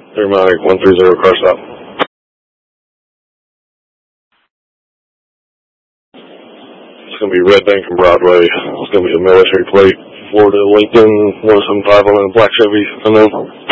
Airmatic 130 car stop. It's going to be Red Bank and Broadway. It's going to be a military plate, Florida Lincoln 175 on a black Chevy unknown.